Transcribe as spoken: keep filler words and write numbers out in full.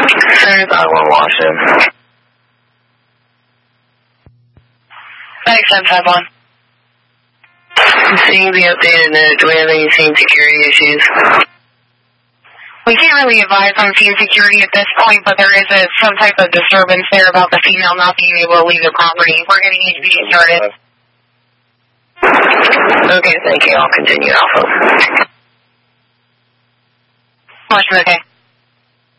There's Iowa, Washington. Thanks, seven five one. Seeing the updated note, do we have any scene security issues? We can't really advise on scene security at this point, but there is a, some type of disturbance there about the female not being able to leave the property. We're getting H B started. Okay, thank you. I'll continue, Alpha. Much okay.